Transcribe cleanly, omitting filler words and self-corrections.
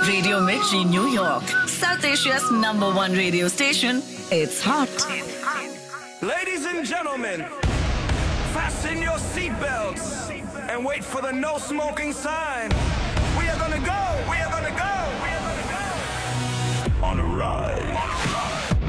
Radio Mirchi, New York. South Asia's #1 radio station. It's hot. Ladies and gentlemen, fasten your seatbelts and wait for the no smoking sign. We are gonna go.